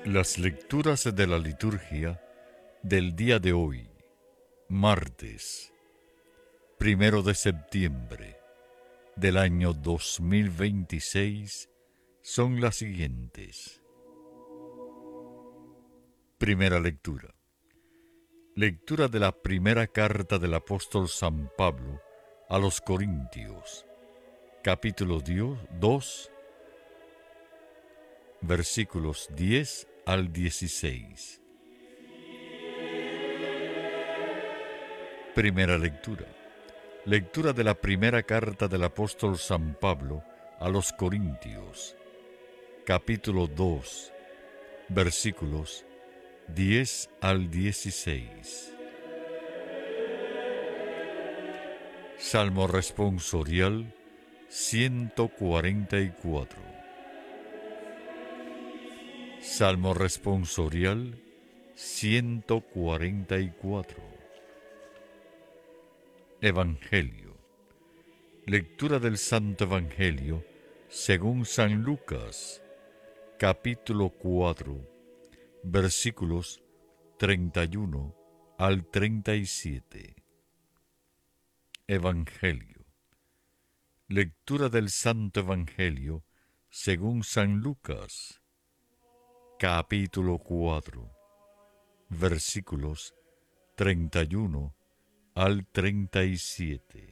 Las lecturas de la liturgia del día de hoy, martes 1 de septiembre del año 2026, son las siguientes. Primera lectura. Lectura de la primera carta del apóstol San Pablo a los Corintios, capítulo 2, versículos 10 al 16. Primera lectura. Lectura de la primera carta del apóstol San Pablo a los Corintios, capítulo 2, versículos 10 al 16. Salmo responsorial 144. Salmo responsorial 144. Evangelio. Lectura del Santo Evangelio según San Lucas, capítulo 4, versículos 31 al 37. Evangelio. Lectura del Santo Evangelio según San Lucas, capítulo 4, versículos 31 al 37.